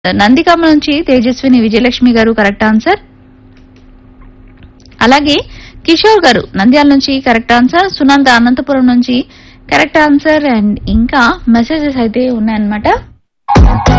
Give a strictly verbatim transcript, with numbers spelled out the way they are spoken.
నందిగామ నుంచి తేజస్విని విజయలక్ష్మి గారు correct answer. అలాగే కిషోర్ గారు నంద్యాల నుంచి కరెక్ట్ ఆన్సర్. సునంద అనంతపురం నుంచి కరెక్ట్ ఆన్సర్. అండ్ ఇంకా మెసేజెస్ అయితే ఉన్నాయన్నమాట.